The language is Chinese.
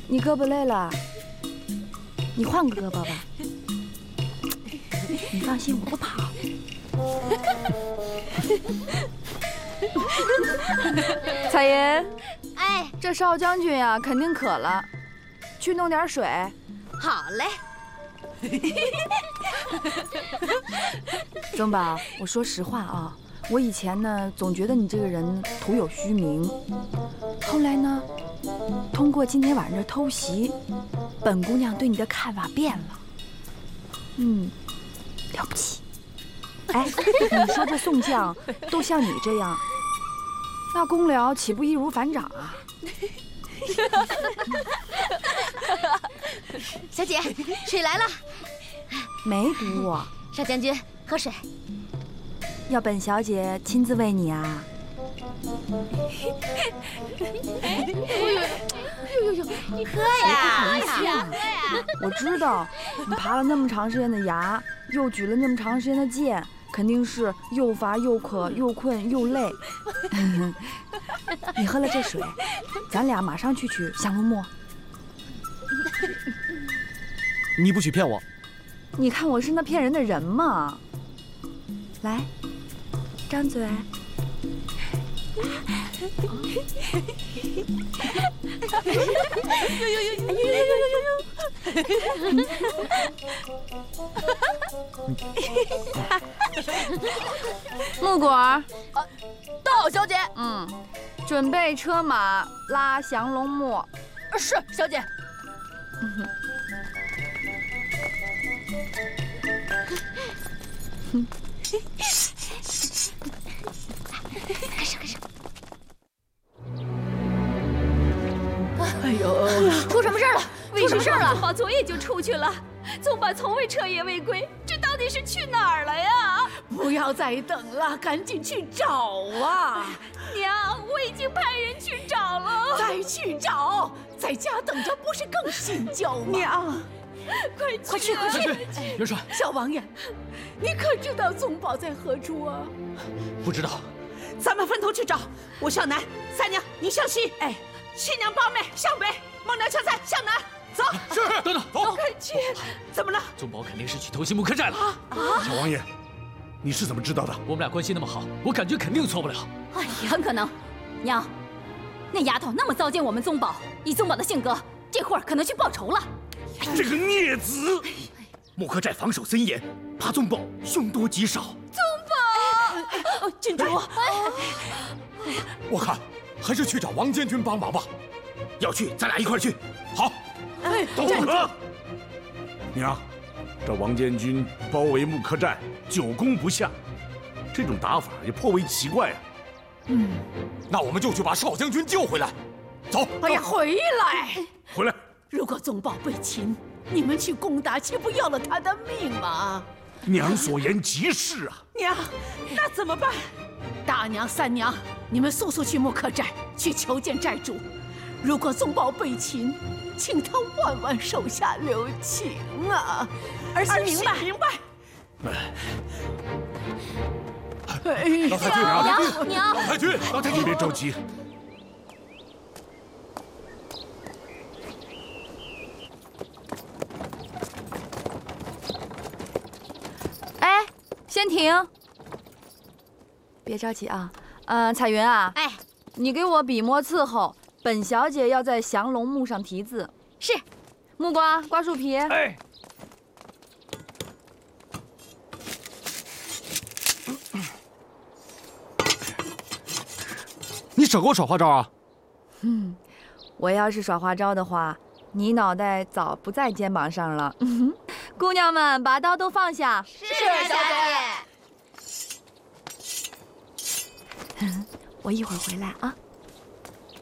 你胳膊累了，你换个胳膊吧。你放心，我不跑。彩云， 哎， 这少将军呀，肯定渴了，去弄点水。 好嘞。 宗保，我说实话啊，我以前呢总觉得你这个人徒有虚名，后来呢，通过今天晚上这偷袭，本姑娘对你的看法变了。了不起。哎，你说这宋将都像你这样，那公僚岂不易如反掌啊？ 小姐，水来了。 没毒啊。 少将军，喝水。 要本小姐亲自喂你啊？ 你喝呀，喝呀！ 我知道，你爬了那么长时间的崖，又举了那么长时间的剑，肯定是又乏又渴又困又累。你喝了这水，咱俩马上去取降龙木。 你不许骗我！ 你看我是那骗人的人吗？来，张嘴。木果儿， 到，小姐。 准备车马拉降龙木。 是，小姐。开始。 哎呦， 出什么事儿了？出什么事儿了？ 宗保昨夜就出去了，宗保从未彻夜未归，这到底是去哪儿了呀？ 不要再等了，赶紧去找啊！ 娘，我已经派人去找了。 再去找，在家等着不是更心焦吗？娘， 快去！ 元帅， 小王爷，你可知道宗保在何处啊？ 不知道。 咱们分头去找。我向南，三娘你向西，哎，七娘八妹向北，孟娘向菜向南。走， 是，等等，走， 快去！怎么了？ 宗保肯定是去偷袭木刻寨了。 小王爷，你是怎么知道的？ 我们俩关系那么好，我感觉肯定错不了。 哎呀，很可能。娘，那丫头那么糟践我们宗保，以宗保的性格，这会儿可能去报仇了。 这个孽子！木刻寨防守森严，怕宗保凶多吉少。 郡主， 我看还是去找王监军帮忙吧。要去，咱俩一块儿去。好，都和。娘，这王监军包围木刻寨，久攻不下，这种打法也颇为奇怪啊。 那我们就去把少将军救回来。走。 哎呀，回来！ 回来！ 如果宗保被擒，你们去攻打，岂不要了他的命吗？ 娘所言极是啊。 娘，那怎么办？大娘、三娘，你们速速去木刻寨去求见寨主。如果宗保被擒，请他万万手下留情啊！儿媳明白，明白。 老太君， 娘， 老太君，老太君，别着急。 哎，先停，别着急啊。彩云啊， 哎， 你给我笔墨伺候，本小姐要在降龙木上题字。 是。 木瓜，瓜树皮。 哎。 你少给我耍花招啊！ 我要是耍花招的话，你脑袋早不在肩膀上了。姑娘们，把刀都放下。 是，小姐。 我一会儿回来啊。